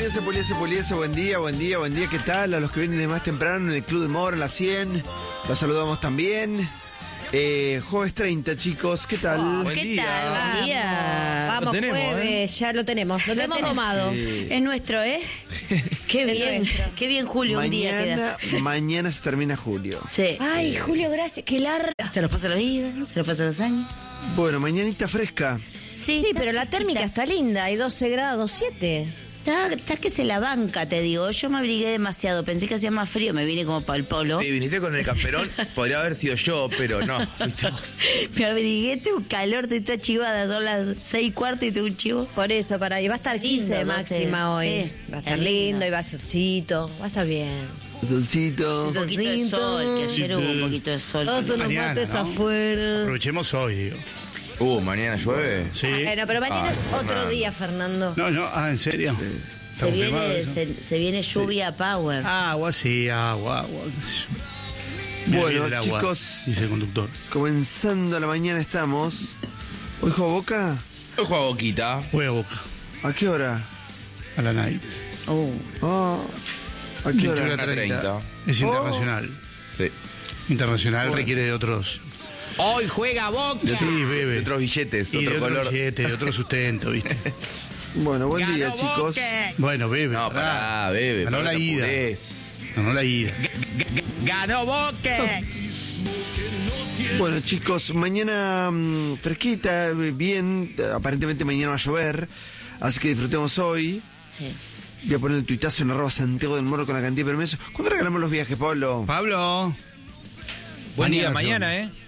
Puliese, buen día, ¿qué tal? A los que vienen de más temprano en el Club de Moro, en la 100, los saludamos también. Jueves 30, chicos, ¿qué tal? Buen día. Vamos, Lo tenemos, jueves, ya lo tenemos tomado. Es nuestro, ¿eh? Qué bien, qué bien, Julio, un día queda. Mañana se termina julio. Sí. Ay, Julio, gracias, qué larga. Se nos pasa la vida, se nos pasan los años. Bueno, mañanita fresca. Sí, pero la térmica está linda, hay 12 grados 7. Está que se la banca, te digo. Yo me abrigué demasiado, pensé que hacía más frío, me vine como para el polo. Sí, viniste con el camperón, podría haber sido yo, pero no, fuiste vos. Me abrigué, tengo un calor, estoy toda chivada, son las 6:15 y tengo un chivo. Por eso, y va a estar 15 de Lindo, máxima 12, hoy. sí. Va a estar lindo, y va a ser solcito, va a estar bien. Solcito. Un poquito de sol, que ayer hubo un poquito de sol. Todos unos Mañana, mates ¿no? afuera. Aprovechemos hoy, digo. ¿Mañana llueve? Sí. Bueno, pero mañana es otro Fernando. día, Fernando. No, ¿en serio? ¿Está confirmado eso? Se viene lluvia power. Agua, sí, agua. Me Bueno, viene el agua, chicos. dice el conductor. Comenzando la mañana estamos. ¿Hoy juega Boca? Hoy juega Boquita. Voy a Boca, ¿A qué hora? a la night. ¿A qué hora? 21:30. Es internacional. Sí. Internacional requiere de otros. Hoy juega Boca. Sí, bebe. De otros billetes, Y de otro otro color. billete, de otro sustento, ¿viste? Bueno, buen día, Ganó chicos. Boca. Bueno, bebe. No, pará, bebe. Ganó pará, la te ida. apurés. Ganó la ida. Ganó Boca. Bueno, chicos, mañana fresquita, bien. Aparentemente mañana va a llover, así que disfrutemos hoy. Sí. Voy a poner el tuitazo en @Santiago del Moro con la cantidad de permisos. ¿Cuándo regalamos los viajes, Pablo? Pablo. Buen día, Mañana, mañana,